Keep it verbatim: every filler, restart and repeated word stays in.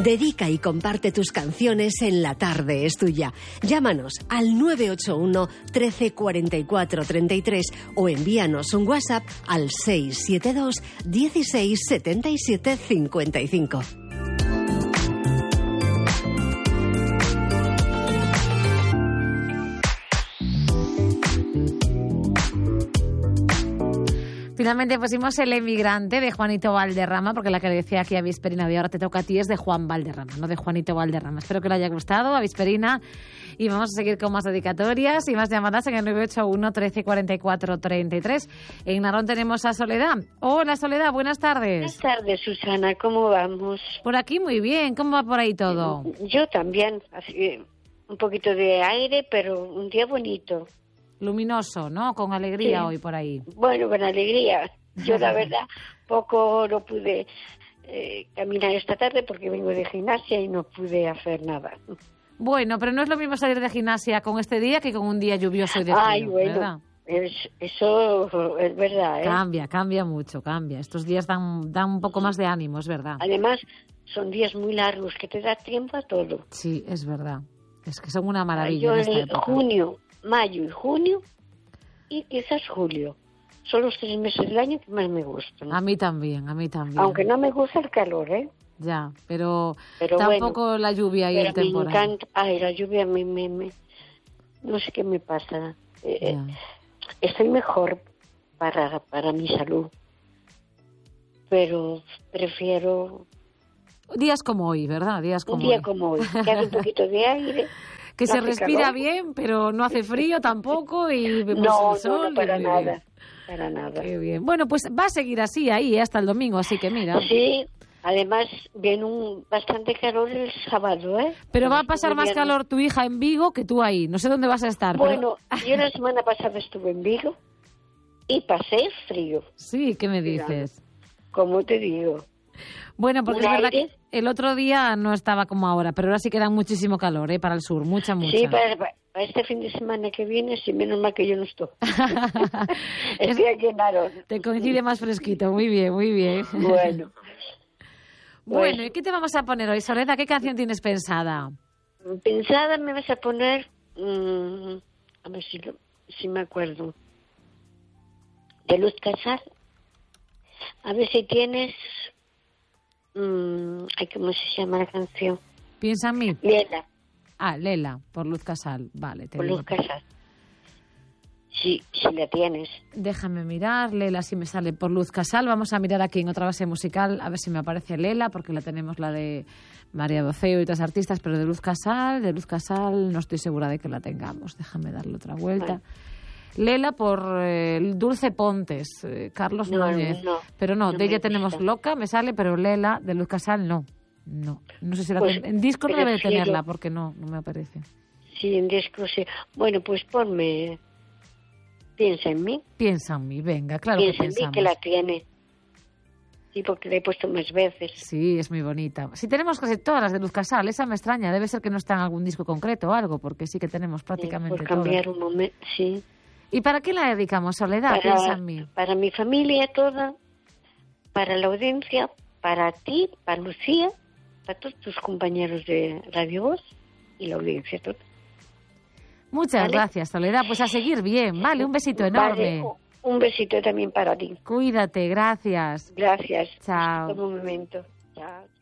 Dedica y comparte tus canciones en La Tarde es Tuya. Llámanos al nueve ocho uno, trece, cuarenta y cuatro, treinta y tres o envíanos un WhatsApp al seis siete dos, dieciséis, setenta y siete, cincuenta y cinco. Finalmente pusimos El emigrante de Juanito Valderrama, porque la que le decía aquí a Visperina de ahora te toca a ti es de Juan Valderrama, no de Juanito Valderrama. Espero que le haya gustado a Visperina y vamos a seguir con más dedicatorias y más llamadas en el nueve ocho uno, trece, cuarenta y cuatro, treinta y tres. En Narón tenemos a Soledad. Hola Soledad, buenas tardes. Buenas tardes, Susana, ¿cómo vamos? Por aquí muy bien, ¿cómo va por ahí todo? Yo también, así, un poquito de aire, pero un día bonito. Luminoso, ¿no? Con alegría sí. Hoy por ahí. Bueno, con alegría. Yo, la verdad, poco no pude eh, caminar esta tarde porque vengo de gimnasia y no pude hacer nada. Bueno, pero no es lo mismo salir de gimnasia con este día que con un día lluvioso y de frío, Ay, bueno, ¿verdad? Es, eso es verdad, ¿eh? Cambia, cambia mucho, cambia. Estos días dan, dan un poco más de ánimo, es verdad. Además, son días muy largos que te da tiempo a todo. Sí, es verdad. Es que son una maravilla. Yo en esta en época. junio, mayo y junio y quizás julio. Son los tres meses del año que más me gustan. A mí también, a mí también. Aunque no me gusta el calor, ¿eh? Ya, pero, pero tampoco bueno, la lluvia y pero el temporal. Me encanta. Ay, la lluvia me, me, me... No sé qué me pasa. Eh, estoy mejor para, para mi salud. Pero prefiero... Días como hoy, ¿verdad? Días como un día hoy. como hoy, que hace un poquito de aire... Que no se respira calor. Bien, pero no hace frío tampoco y vemos no, el sol. No, no, para y nada, bien. para nada. Qué bien. Bueno, pues va a seguir así ahí hasta el domingo, así que mira. Sí, además viene un bastante calor el sábado, ¿eh? Pero va a pasar más calor tu hija en Vigo que tú ahí. No sé dónde vas a estar. Bueno, pero... yo la semana pasada estuve en Vigo y pasé frío. Sí, ¿qué me dices? ¿Cómo te digo? Bueno, porque es verdad que el otro día no estaba como ahora, pero ahora sí que da muchísimo calor, ¿eh? Para el sur, mucha, mucha. Sí, para, para este fin de semana que viene, sí, menos mal que yo no estoy. Estoy aquí en Narón. Te coincide más fresquito, muy bien, muy bien. Bueno. Bueno, pues, ¿y qué te vamos a poner hoy, Soledad? ¿Qué canción tienes pensada? Pensada me vas a poner, mmm, a ver si, lo, si me acuerdo, de Luz Casal. A ver si tienes... Mm, ay, ¿cómo se llama la canción? Piensa en mí. Lela. Ah, Lela, por Luz Casal. Vale. Te por digo. Luz Casal. Sí, si la tienes. Déjame mirar, Lela, si me sale por Luz Casal. Vamos a mirar aquí en otra base musical, a ver si me aparece Lela, porque la tenemos la de María Doceo y otras artistas, pero de Luz Casal, de Luz Casal no estoy segura de que la tengamos. Déjame darle otra vuelta. Vale. Lela por eh, Dulce Pontes, eh, Carlos no, Núñez. No, pero no, no de ella tenemos Loca, me sale, pero Lela de Luz Casal no. No, no sé si la pues, ten... en disco no prefiero... debe de tenerla, porque no, no me aparece. Sí, en disco sí. Bueno, pues ponme Piensa en mí. Piensa en mí, venga, claro Piensa que pensamos. en mí, que la tiene. Sí, porque la he puesto más veces. Sí, es muy bonita. Si tenemos casi todas las de Luz Casal, esa me extraña, debe ser que no está en algún disco concreto o algo, porque sí que tenemos prácticamente sí, por cambiar todas. un momento, sí. ¿Y para qué la dedicamos, Soledad? Para, Piensa en mí. Para mi familia toda, para la audiencia, para ti, para Lucía, para todos tus compañeros de Radio Voz y la audiencia toda. Muchas ¿Vale? gracias, Soledad. Pues a seguir bien. Vale, un besito enorme. Vale, un besito también para ti. Cuídate, gracias. Gracias. Chao. Hasta un momento. Chao.